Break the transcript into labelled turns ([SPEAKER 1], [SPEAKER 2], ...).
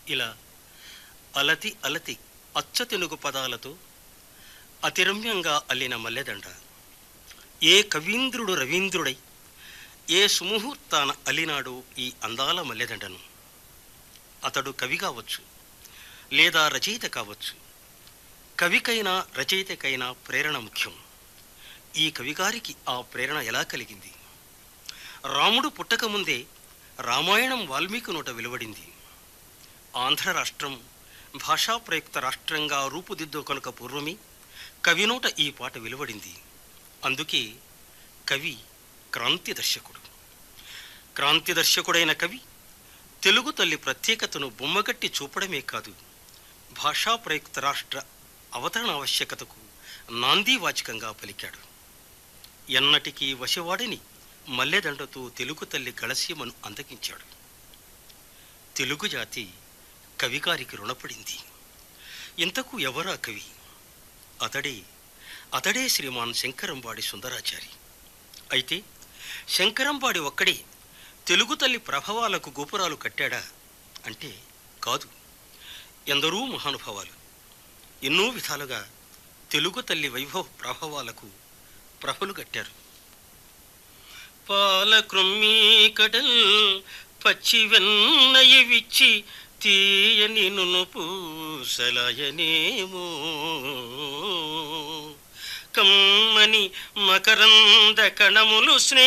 [SPEAKER 1] ఇలా అలతి అలతి అచ్చతెనుగు పదాలతో అతిరమ్యంగా అల్లిన మల్లెదండ ఏ కవీంద్రుడు రవీంద్రుడై ఏ సుముహూర్తాన అల్లినాడు ఈ అందాల మల్లెదండను. అతడు కవి కావచ్చు, లేదా రచయిత కావచ్చు. కవికైనా రచయితకైనా ప్రేరణ ముఖ్యం. ఈ కవిగారికి ఆ ప్రేరణ ఎలా కలిగింది? రాముడు పుట్టకముందే రామాయణం వాల్మీకి నోట వెలువడింది. ఆంధ్ర రాష్ట్రం భాషా ప్రయుక్త రాష్ట్రంగా రూపుదిద్దు కనుక పూర్వమే కవి నోట ఈ పాట వెలువడింది. అందుకే కవి క్రాంతి దర్శకుడు. క్రాంతి దర్శకుడైన కవి తెలుగు తల్లి ప్రత్యేకతను బొమ్మగట్టి చూపడమే కాదు, భాషా ప్రయుక్త రాష్ట్ర అవతరణ ఆవశ్యకతకు నాందీవాచకంగా పలికాడు. ఎన్నటికీ వశవాడిని మల్లెదండతో తెలుగు తల్లి గళసీమను అందగించాడు. తెలుగు జాతి కవిగారికి రుణపడింది. ఇంతకు ఎవరా కవి? అతడే శ్రీమాన్ శంకరంబాడి సుందరాచారి. అయితే శంకరంబాడి ఒక్కడే తెలుగు తల్లి ప్రభావాలకు గోపురాలు కట్టాడా అంటే కాదు. ఎందరూ మహానుభావాలు ఎన్నో విధాలుగా తెలుగు తల్లి వైభవ ప్రభావాలకు ప్రభలు కట్టారు. పాలక్రొమ్మి కడల్ పచ్చి వెన్నయి విచ్చి తీయని నునుపు సలయనేమో కమ్మని మకరంద కణములు స్నే